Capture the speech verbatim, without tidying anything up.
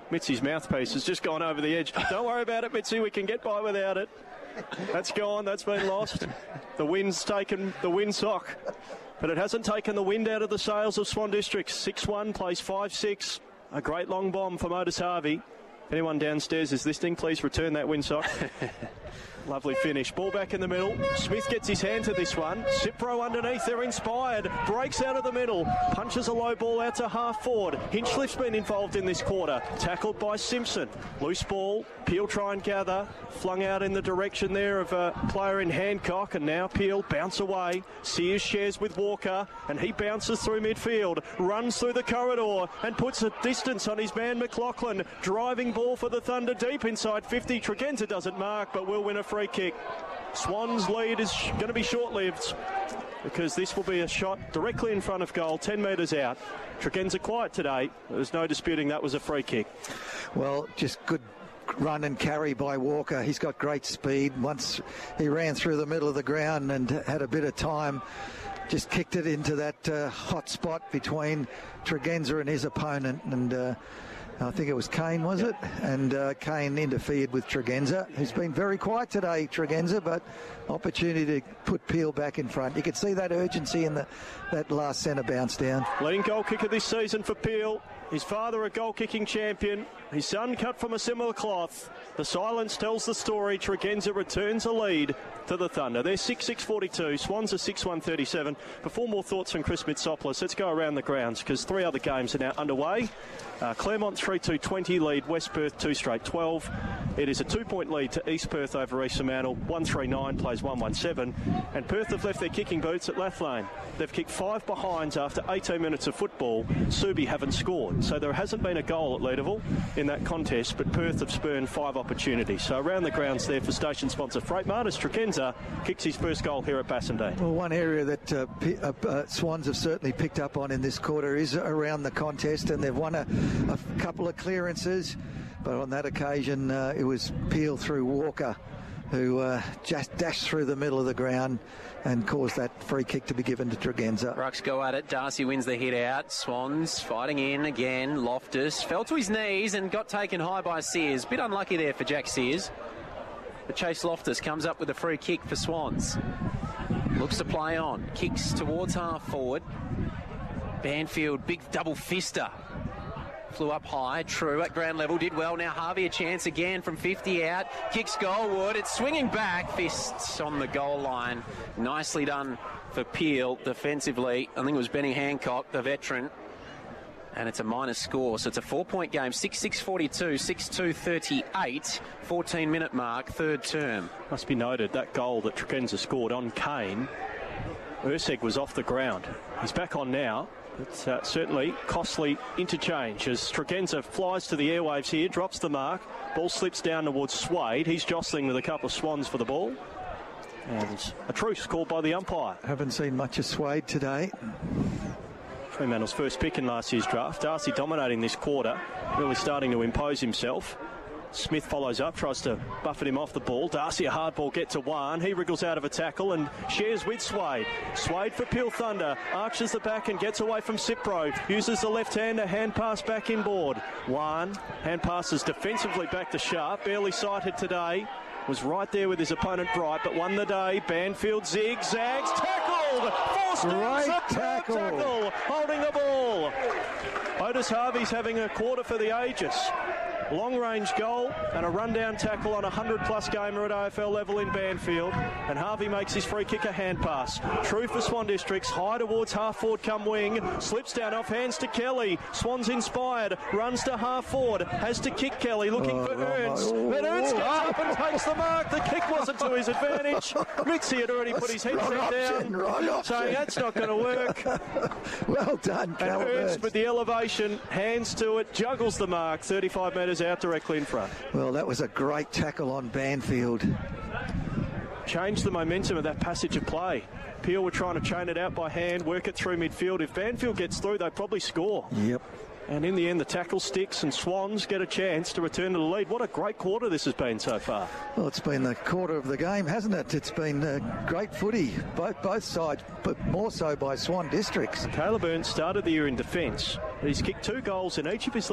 Mitzi's mouthpiece has just gone over the edge. Don't worry about it, Mitzi. We can get by without it. That's gone. That's been lost. The wind's taken the windsock. But it hasn't taken the wind out of the sails of Swan District. six one plays five six. A great long bomb from Otis Harvey. If anyone downstairs is listening, please return that windsock. Lovely finish. Ball back in the middle. Smith gets his hand to this one. Cipro underneath. They're inspired. Breaks out of the middle. Punches a low ball out to half forward. Hinchcliffe's been involved in this quarter. Tackled by Simpson. Loose ball. Peel try and gather. Flung out in the direction there of a player in Hancock. And now Peel bounce away. Sears shares with Walker. And he bounces through midfield. Runs through the corridor. And puts a distance on his man McLaughlin. Driving ball for the Thunder deep inside fifty. Tregenza doesn't mark but will win a free kick. Swans' lead is sh- going to be short-lived because this will be a shot directly in front of goal, ten metres out. Tregenza quiet today. There's no disputing that was a free kick. Well, just good run and carry by Walker. He's got great speed. Once he ran through the middle of the ground and had a bit of time, just kicked it into that uh, hot spot between Tregenza and his opponent, and uh, I think it was Kane, was it? And uh, Kane interfered with Tregenza, who's been very quiet today, Tregenza, but opportunity to put Peel back in front. You could see that urgency in the, that last centre bounce down. Leading goal kicker this season for Peel. His father a goal-kicking champion. His son cut from a similar cloth. The silence tells the story. Tregenza returns a lead to the Thunder. They're six six forty-two. Swans are six one thirty-seven. Before more thoughts from Chris Mitsopoulos, let's go around the grounds because three other games are now underway. Uh, Claremont three two twenty lead West Perth two straight twelve. It is a two-point lead to East Perth over East Fremantle. one three nine plays one one seven. And Perth have left their kicking boots at Lathlane. They've kicked five behinds after eighteen minutes of football. Subi haven't scored. So there hasn't been a goal at Leederville in that contest, but Perth have spurned five opportunities. So around the grounds there for station sponsor Freight Mart as Tregenza kicks his first goal here at Bassendean. Well, one area that uh, P- uh, uh, Swans have certainly picked up on in this quarter is around the contest, and they've won a, a couple of clearances, but on that occasion uh, it was Peel through Walker who uh, just dashed through the middle of the ground and caused that free kick to be given to Tregenza. Rucks go at it. Darcy wins the hit out. Swans fighting in again. Loftus fell to his knees and got taken high by Sears. Bit unlucky there for Jack Sears. But Chase Loftus comes up with a free kick for Swans. Looks to play on. Kicks towards half forward. Banfield, big double fister. Flew up high, true, at ground level, did well. Now Harvey a chance again from fifty out. Kicks goalward, it's swinging back. Fists on the goal line. Nicely done for Peel defensively. I think it was Benny Hancock, the veteran. And it's a minus score, so it's a four-point game. six six forty-two, six two thirty-eight, fourteen-minute mark, third term. Must be noted, that goal that Tregenza scored on Kane, Urseg was off the ground. He's back on now. It's uh, certainly costly interchange as Tregenza flies to the airwaves here, drops the mark. Ball slips down towards Swade. He's jostling with a couple of Swans for the ball. And a truce called by the umpire. Haven't seen much of Swade today. Fremantle's first pick in last year's draft. Darcy dominating this quarter, really starting to impose himself. Smith follows up, tries to buffet him off the ball. Darcy a hard ball, get to one. He wriggles out of a tackle and shares with Swade. Swade for Peel Thunder. Arches the back and gets away from Cipro. Uses the left-hander, hand pass back inboard. One, hand passes defensively back to Sharp. Barely sighted today. Was right there with his opponent Bright, but won the day. Banfield zigzags. Tackled! Forced Great tackle. tackle. Holding the ball. Otis Harvey's having a quarter for the ages. Long-range goal and a rundown tackle on a hundred-plus gamer at A F L level in Banfield. And Harvey makes his free kick a hand pass. True for Swan Districts. High towards half forward come wing. Slips down off hands to Kelly. Swans inspired. Runs to half forward. Has to kick Kelly. Looking oh, for oh, Ernst. oh, but Ernst oh, gets oh. up and takes the mark. The kick wasn't to his advantage. Mitzi had already put his head down. Right saying that's not going to work. Well done, And Callum Ernst Ernst. with the elevation. Hands to it. Juggles the mark. thirty-five metres out directly in front. Well, that was a great tackle on Banfield. Changed the momentum of that passage of play. Peel were trying to chain it out by hand, work it through midfield. If Banfield gets through, they probably score. Yep. And in the end, the tackle sticks and Swans get a chance to return to the lead. What a great quarter this has been so far. Well, it's been the quarter of the game, hasn't it? It's been uh, great footy, both both sides, but more so by Swan Districts. Caleb Ernst started the year in defence. He's kicked two goals in each of his